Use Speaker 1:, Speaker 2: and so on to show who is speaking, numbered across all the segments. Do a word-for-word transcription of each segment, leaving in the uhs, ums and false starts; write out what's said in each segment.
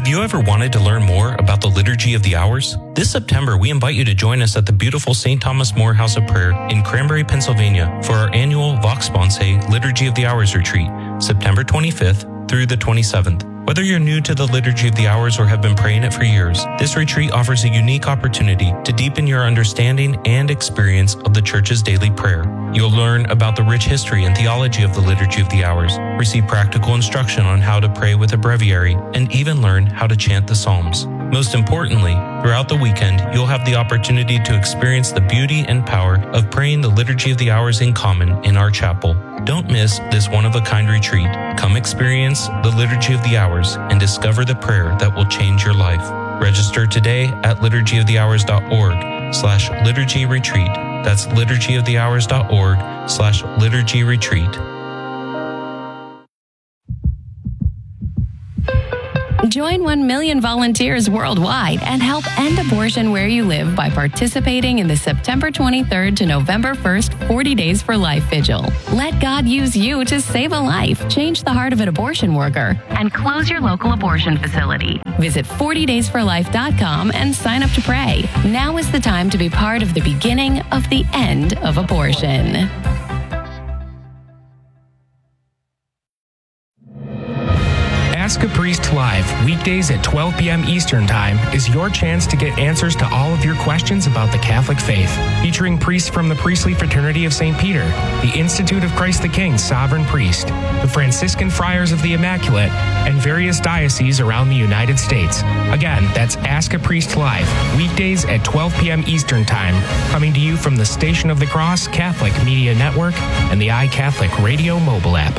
Speaker 1: Have you ever wanted to learn more about the Liturgy of the Hours? This September, we invite you to join us at the beautiful Saint Thomas More House of Prayer in Cranberry, Pennsylvania for our annual Vox Sponsae Liturgy of the Hours retreat, September twenty-fifth through the twenty-seventh. Whether you're new to the Liturgy of the Hours or have been praying it for years, this retreat offers a unique opportunity to deepen your understanding and experience of the Church's daily prayer. You'll learn about the rich history and theology of the Liturgy of the Hours, receive practical instruction on how to pray with a breviary, and even learn how to chant the Psalms. Most importantly, throughout the weekend, you'll have the opportunity to experience the beauty and power of praying the Liturgy of the Hours in common in our chapel. Don't miss this one-of-a-kind retreat. Come experience the Liturgy of the Hours and discover the prayer that will change your life. Register today at liturgy of the hours dot org slash liturgy retreat. That's liturgy of the hours dot org slash liturgy retreat.
Speaker 2: Join one million volunteers worldwide and help end abortion where you live by participating in the September twenty-third to November first forty Days for Life Vigil. Let God use you to save a life, change the heart of an abortion worker, and close your local abortion facility. Visit forty days for life dot com and sign up to pray. Now is the time to be part of the beginning of the end of abortion.
Speaker 3: Ask a Priest Live, weekdays at twelve p.m. Eastern Time, is your chance to get answers to all of your questions about the Catholic faith. Featuring priests from the Priestly Fraternity of Saint Peter, the Institute of Christ the King Sovereign Priest, the Franciscan Friars of the Immaculate, and various dioceses around the United States. Again, that's Ask a Priest Live, weekdays at twelve p.m. Eastern Time, coming to you from the Station of the Cross Catholic Media Network and the iCatholic Radio mobile app.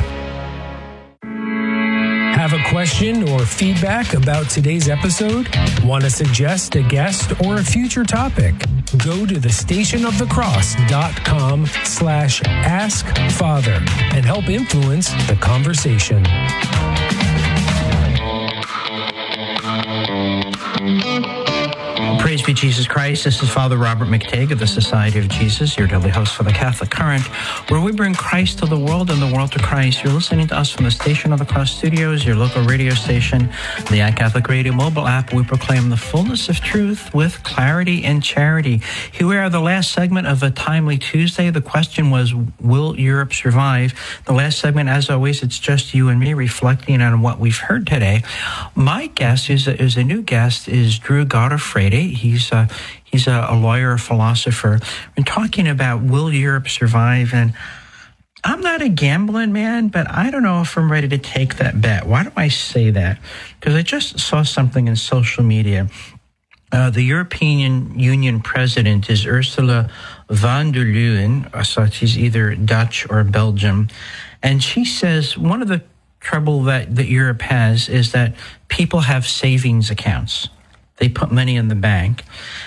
Speaker 4: Have a question or feedback about today's episode? Want to suggest a guest or a future topic? Go to the station of the cross dot com slash ask father and help influence the conversation.
Speaker 5: Praise be Jesus Christ. This is Father Robert McTague of the Society of Jesus, your daily host for the Catholic Current, where we bring Christ to the world and the world to Christ. You're listening to us from the Station of the Cross Studios, your local radio station, the iCatholic Radio mobile app. We proclaim the fullness of truth with clarity and charity. Here we are, the last segment of a Timely Tuesday. The question was, will Europe survive? The last segment, as always, it's just you and me reflecting on what we've heard today. My guest is a, is a new guest, is Drew Godofredi. He's a, he's a, a lawyer, a philosopher. We're talking about will Europe survive? And I'm not a gambling man, but I don't know if I'm ready to take that bet. Why do I say that? Because I just saw something in social media. Uh, the European Union president is Ursula von der Leyen, so she's either Dutch or Belgium. And she says one of the trouble that, that Europe has is that people have savings accounts. They put money in the bank.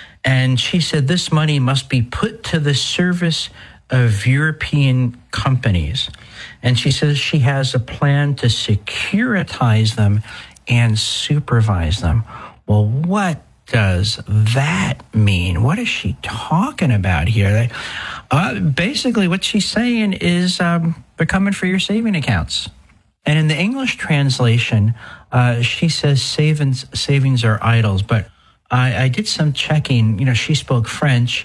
Speaker 5: And she said this money must be put to the service of European companies. And she says she has a plan to securitize them and supervise them. Well, what does that mean? What is she talking about here? Uh, basically, what she's saying is um, they're coming for your saving accounts. And in the English translation, uh, she says savings savings are idols. But I, I did some checking. You know, she spoke French,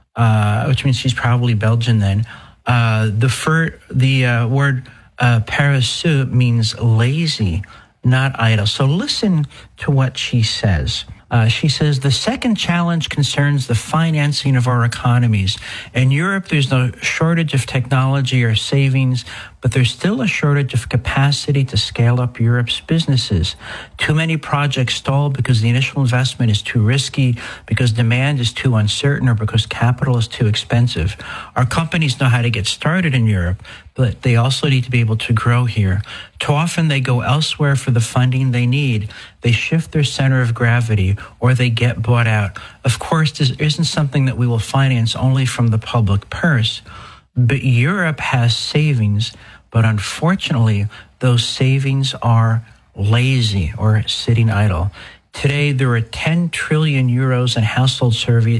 Speaker 5: uh, which means she's probably Belgian then. Uh, the fir- the uh, word uh, paresseux means lazy, not idle. So listen to what she says. Uh, she says, the second challenge concerns the financing of our economies. In Europe, there's no shortage of technology or savings, but there's still a shortage of capacity to scale up Europe's businesses. Too many projects stall because the initial investment is too risky, because demand is too uncertain, or because capital is too expensive. Our companies know how to get started in Europe, but they also need to be able to grow here. Too often they go elsewhere for the funding they need. They shift their center of gravity, or they get bought out. Of course, this isn't something that we will finance only from the public purse, but Europe has savings, but unfortunately, those savings are lazy or sitting idle. Today, there are ten trillion euros in household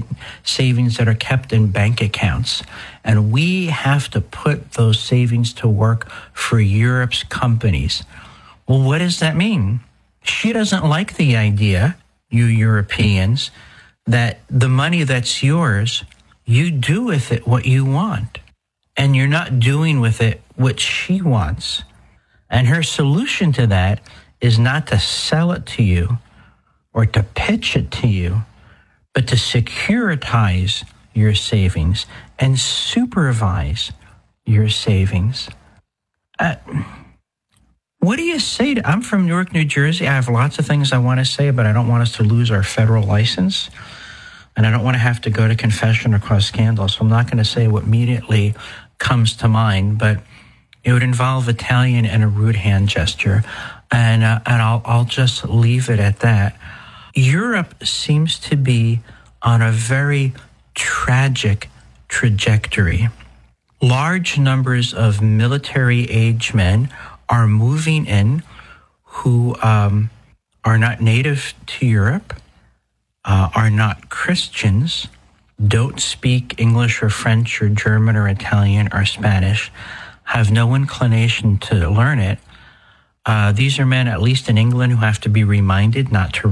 Speaker 5: savings that are kept in bank accounts. And we have to put those savings to work for Europe's companies. Well, what does that mean? She doesn't like the idea, you Europeans, that the money that's yours, you do with it what you want. And you're not doing with it what she wants. And her solution to that is not to sell it to you or to pitch it to you, but to securitize your savings and supervise your savings. Uh, what do you say to, I'm from Newark, New Jersey. I have lots of things I want to say, but I don't want us to lose our federal license. And I don't want to have to go to confession or cause scandal. So I'm not going to say what immediately comes to mind, but it would involve Italian and a rude hand gesture. And, uh, and I'll, I'll just leave it at that. Europe seems to be on a very tragic trajectory. Large numbers of military-age men are moving in who um, are not native to Europe, uh, are not Christians, don't speak English or French or German or Italian or Spanish, have no inclination to learn it. Uh, these are men, at least in England, who have to be reminded not to